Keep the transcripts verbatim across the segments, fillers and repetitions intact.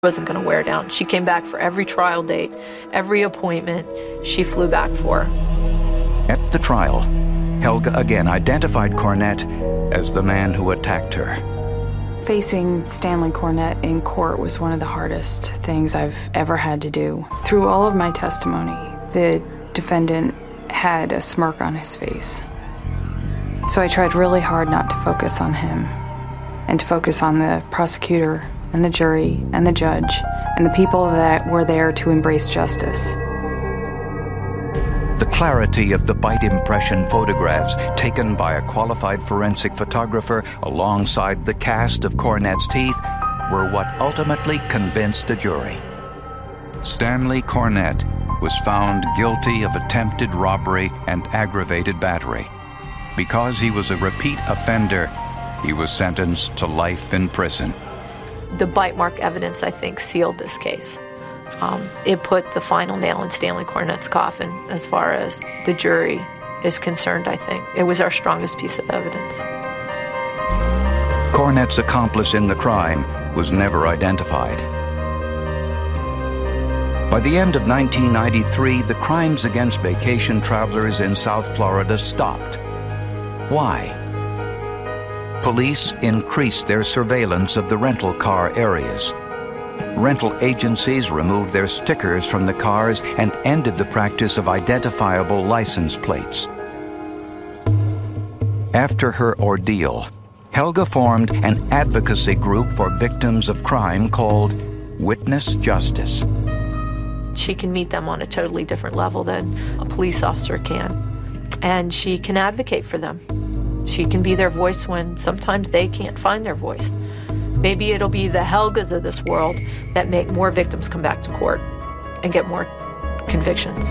Wasn't going to wear down. She came back for every trial date, every appointment she flew back for. At the trial, Helga again identified Cornett as the man who attacked her. Facing Stanley Cornett in court was one of the hardest things I've ever had to do. Through all of my testimony, the defendant had a smirk on his face. So I tried really hard not to focus on him and to focus on the prosecutor and the jury and the judge and the people that were there to embrace justice. The clarity of the bite impression photographs taken by a qualified forensic photographer alongside the cast of Cornett's teeth were what ultimately convinced the jury. Stanley Cornett was found guilty of attempted robbery and aggravated battery. Because he was a repeat offender, he was sentenced to life in prison. The bite mark evidence, I think, sealed this case. Um, it put the final nail in Stanley Cornett's coffin as far as the jury is concerned, I think. It was our strongest piece of evidence. Cornett's accomplice in the crime was never identified. By the end of nineteen ninety-three, the crimes against vacation travelers in South Florida stopped. Why? Police increased their surveillance of the rental car areas. Rental agencies removed their stickers from the cars and ended the practice of identifiable license plates. After her ordeal, Helga formed an advocacy group for victims of crime called Witness Justice. She can meet them on a totally different level than a police officer can, and she can advocate for them. She can be their voice when sometimes they can't find their voice. Maybe it'll be the Helgas of this world that make more victims come back to court and get more convictions.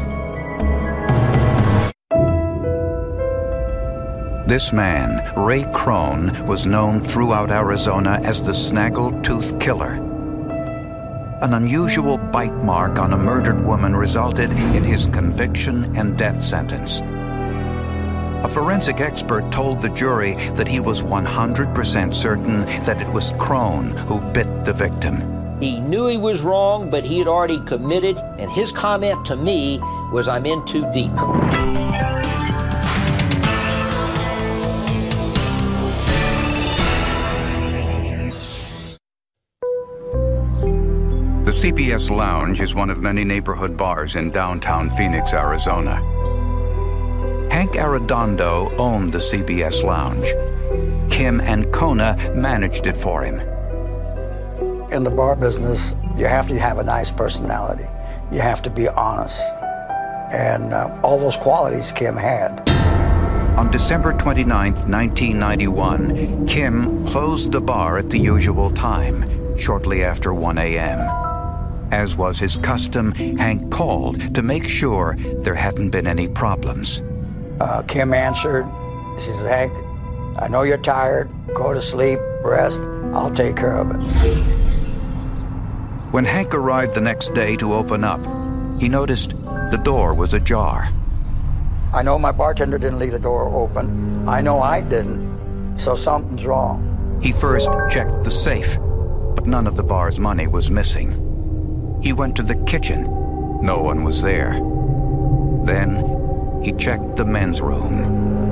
This man, Ray Crone, was known throughout Arizona as the Snaggletooth Killer. An unusual bite mark on a murdered woman resulted in his conviction and death sentence. A forensic expert told the jury that he was one hundred percent certain that it was Crone who bit the victim. He knew he was wrong, but he had already committed, and his comment to me was, "I'm in too deep." The C B S Lounge is one of many neighborhood bars in downtown Phoenix, Arizona. Hank Arredondo owned the C B S Lounge. Kim Ancona managed it for him. In the bar business, you have to have a nice personality. You have to be honest. And uh, all those qualities Kim had. On December twenty-ninth, nineteen ninety-one, Kim closed the bar at the usual time, shortly after one a.m. As was his custom, Hank called to make sure there hadn't been any problems. Uh, Kim answered. She said, "Hank, I know you're tired. Go to sleep, rest. I'll take care of it." When Hank arrived the next day to open up, he noticed the door was ajar. I know my bartender didn't leave the door open. I know I didn't. So something's wrong. He first checked the safe, but none of the bar's money was missing. He went to the kitchen. No one was there. Then he checked the men's room.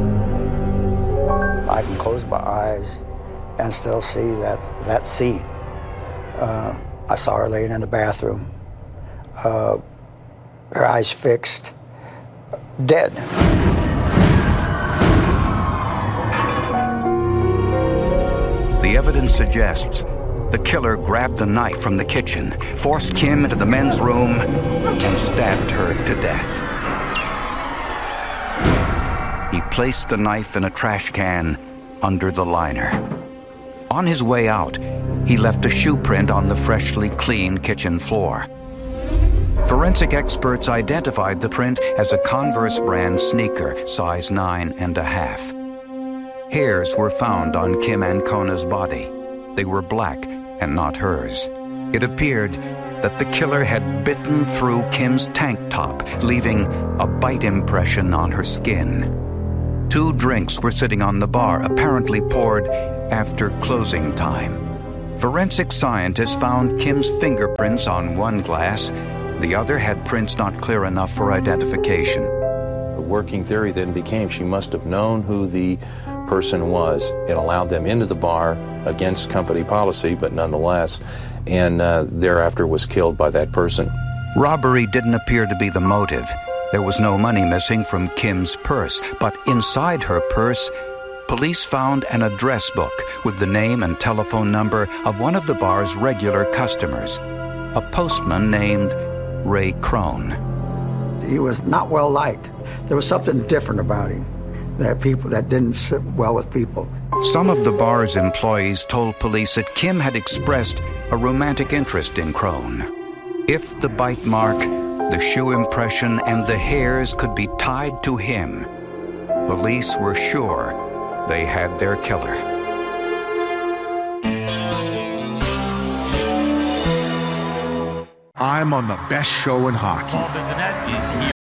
I can close my eyes and still see that, that scene. Uh, I saw her laying in the bathroom, uh, her eyes fixed, dead. The evidence suggests the killer grabbed the knife from the kitchen, forced Kim into the men's room, and stabbed her to death. He placed the knife in a trash can under the liner. On his way out, he left a shoe print on the freshly cleaned kitchen floor. Forensic experts identified the print as a Converse brand sneaker, size nine and a half. Hairs were found on Kim Ancona's body. They were black and not hers. It appeared that the killer had bitten through Kim's tank top, leaving a bite impression on her skin. Two drinks were sitting on the bar, apparently poured after closing time. Forensic scientists found Kim's fingerprints on one glass. The other had prints not clear enough for identification. The working theory then became she must have known who the person was. It allowed them into the bar against company policy, but nonetheless, and uh, thereafter was killed by that person. Robbery didn't appear to be the motive. There was no money missing from Kim's purse, but inside her purse, police found an address book with the name and telephone number of one of the bar's regular customers, a postman named Ray Crone. He was not well liked. There was something different about him that people that didn't sit well with people. Some of the bar's employees told police that Kim had expressed a romantic interest in Crone. If the bite mark, the shoe impression, and the hairs could be tied to him, police were sure they had their killer. I'm on the best show in hockey. Paul Bissonnette is here.